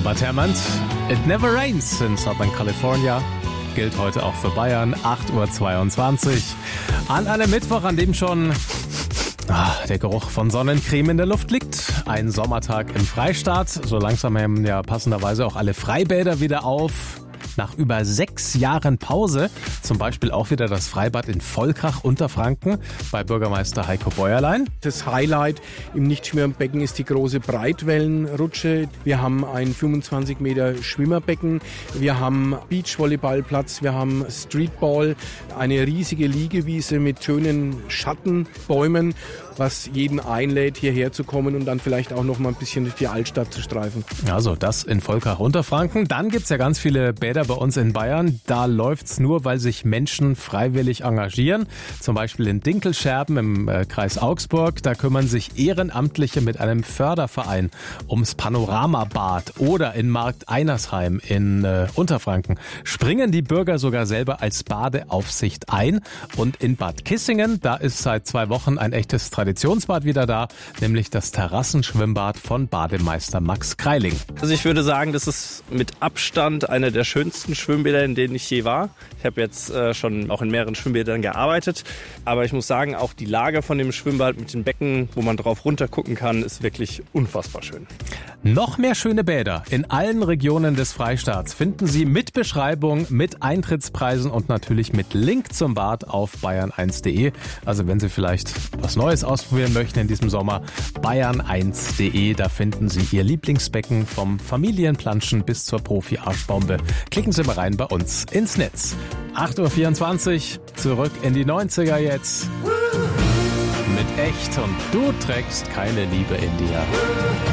Robert Hammond. It never rains in Southern California. Gilt heute auch für Bayern, 8:22 Uhr. An einem Mittwoch, an dem schon der Geruch von Sonnencreme in der Luft liegt. Ein Sommertag im Freistaat. So langsam haben ja passenderweise auch alle Freibäder wieder auf. Nach über 6 Jahren Pause, zum Beispiel auch wieder das Freibad in Volkach, Unterfranken, bei Bürgermeister Heiko Bäuerlein. Das Highlight im Nichtschwimmbecken ist die große Breitwellenrutsche. Wir haben ein 25 Meter Schwimmerbecken, wir haben Beachvolleyballplatz, wir haben Streetball, eine riesige Liegewiese mit schönen Schattenbäumen, was jeden einlädt, hierher zu kommen und dann vielleicht auch noch mal ein bisschen durch die Altstadt zu streifen. Also das in Volkach, Unterfranken. Dann gibt's ja ganz viele Bäder bei uns in Bayern. Da läuft's nur, weil sich Menschen freiwillig engagieren. Zum Beispiel in Dinkelscherben im Kreis Augsburg. Da kümmern sich Ehrenamtliche mit einem Förderverein ums Panoramabad. Oder in Markt Einersheim in Unterfranken springen die Bürger sogar selber als Badeaufsicht ein. Und in Bad Kissingen, da ist seit 2 Wochen ein echtes Traditionsbad wieder da, nämlich das Terrassenschwimmbad von Bademeister Max Kreiling. Also ich würde sagen, das ist mit Abstand einer der schönsten Schwimmbäder, in denen ich je war. Ich habe jetzt schon auch in mehreren Schwimmbädern gearbeitet, aber ich muss sagen, auch die Lage von dem Schwimmbad mit den Becken, wo man drauf runter gucken kann, ist wirklich unfassbar schön. Noch mehr schöne Bäder in allen Regionen des Freistaats finden Sie mit Beschreibung, mit Eintrittspreisen und natürlich mit Link zum Bad auf bayern1.de. Also wenn Sie vielleicht was Neues ausprobieren möchten in diesem Sommer, bayern1.de, da finden Sie Ihr Lieblingsbecken vom Familienplanschen bis zur Profi-Arschbombe. Klicken Sie mal rein bei uns ins Netz. 8:24 Uhr, zurück in die 90er jetzt. Mit Echt und du trägst keine Liebe in dir.